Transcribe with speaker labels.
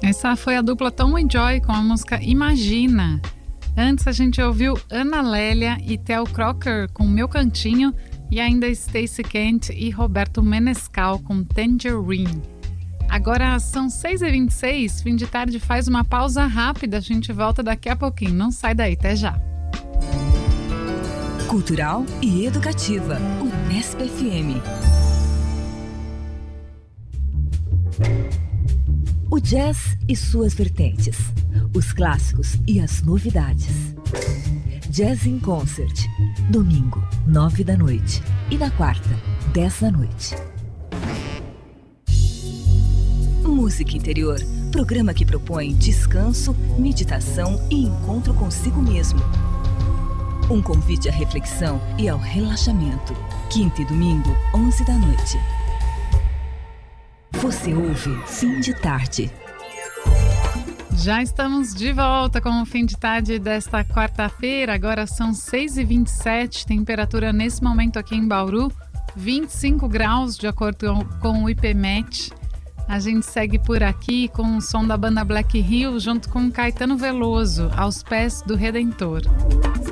Speaker 1: Essa foi a dupla Tom e Joy com a música Imagina. Antes a gente ouviu Ana Lélia e Theo Crocker com Meu Cantinho e ainda Stacey Kent e Roberto Menescal com Tangerine. Agora são 6h26, fim de tarde, faz uma pausa rápida, a gente volta daqui a pouquinho. Não sai daí, até já.
Speaker 2: Cultural e educativa, Unesp FM. O jazz e suas vertentes, os clássicos e as novidades. Jazz in Concert, domingo, 9 da noite e na quarta, 10 da noite. Música Interior, programa que propõe descanso, meditação e encontro consigo mesmo. Um convite à reflexão e ao relaxamento. Quinta e domingo, 11 da noite. Você ouve Fim de Tarde.
Speaker 1: Já estamos de volta com o Fim de Tarde desta quarta-feira. Agora são 6h27, temperatura nesse momento aqui em Bauru, 25 graus, de acordo com o IPMET. A gente segue por aqui com o som da banda Black Hill junto com Caetano Veloso, Aos Pés do Redentor.